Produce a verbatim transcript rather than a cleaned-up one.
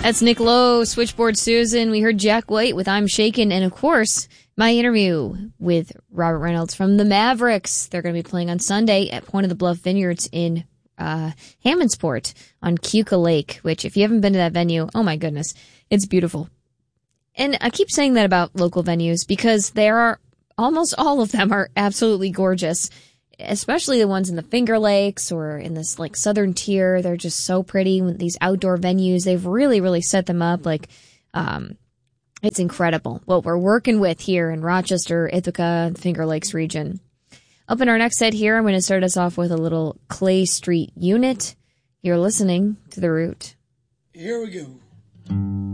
That's Nick Lowe, Switchboard Susan. We heard Jack White with I'm Shaken. And, of course, my interview with Robert Reynolds from the Mavericks. They're going to be playing on Sunday at Point of the Bluff Vineyards in uh Hammondsport on Keuka Lake, which, if you haven't been to that venue, oh, my goodness, it's beautiful. And I keep saying that about local venues because there are almost all of them are absolutely gorgeous, especially the ones in the Finger Lakes or in this like southern tier. They're just so pretty with these outdoor venues. They've really, really set them up. Like, um, it's incredible what we're working with here in Rochester, Ithaca, Finger Lakes region. Up in our next set here, I'm going to start us off with a little Clay Street Unit. You're listening to The Root. Here we go.